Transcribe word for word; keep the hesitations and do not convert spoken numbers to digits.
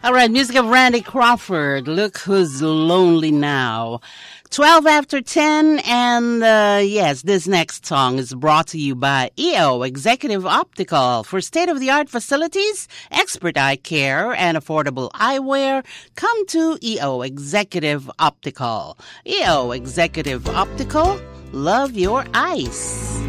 All right, music of Randy Crawford. Look who's lonely now. twelve after ten, and uh, yes, this next song is brought to you by E O Executive Optical. For state-of-the-art facilities, expert eye care, and affordable eyewear, come to E O Executive Optical. E O Executive Optical, love your eyes.